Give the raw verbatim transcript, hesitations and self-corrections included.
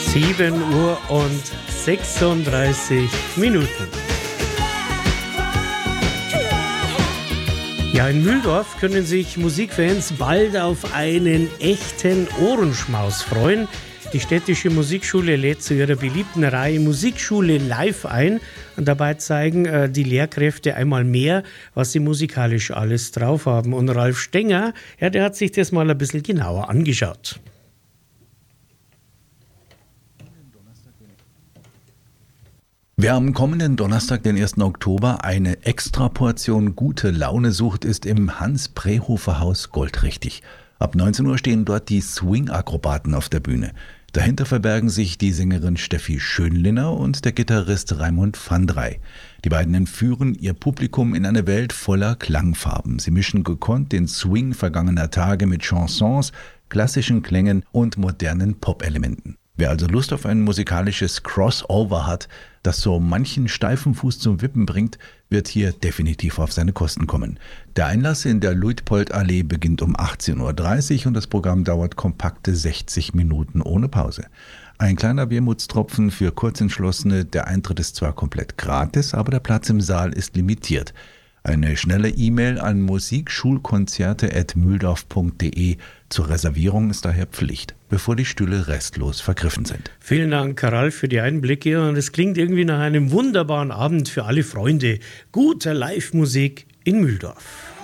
sieben Uhr und sechsunddreißig Minuten. Ja, in Mühldorf können sich Musikfans bald auf einen echten Ohrenschmaus freuen. Die städtische Musikschule lädt zu ihrer beliebten Reihe Musikschule live ein. Und dabei zeigen äh, die Lehrkräfte einmal mehr, was sie musikalisch alles drauf haben. Und Ralf Stenger, ja, der hat sich das mal ein bisschen genauer angeschaut. Wer am kommenden Donnerstag, den ersten Oktober, eine Extraportion gute Laune sucht, ist im Hans-Prehofer-Haus goldrichtig. Ab neunzehn Uhr stehen dort die Swing-Akrobaten auf der Bühne. Dahinter verbergen sich die Sängerin Steffi Schönlinner und der Gitarrist Raimund van Drey. Die beiden entführen ihr Publikum in eine Welt voller Klangfarben. Sie mischen gekonnt den Swing vergangener Tage mit Chansons, klassischen Klängen und modernen Pop-Elementen. Wer also Lust auf ein musikalisches Crossover hat, das so manchen steifen Fuß zum Wippen bringt, wird hier definitiv auf seine Kosten kommen. Der Einlass in der Luitpoldallee beginnt um achtzehn Uhr dreißig und das Programm dauert kompakte sechzig Minuten ohne Pause. Ein kleiner Wermutstropfen für Kurzentschlossene, der Eintritt ist zwar komplett gratis, aber der Platz im Saal ist limitiert. Eine schnelle E-Mail an musikschulkonzerte at mühldorf punkt de zur Reservierung ist daher Pflicht, bevor die Stühle restlos vergriffen sind. Vielen Dank, Karl, für die Einblicke. Und es klingt irgendwie nach einem wunderbaren Abend für alle Freunde guter Live-Musik in Mühldorf.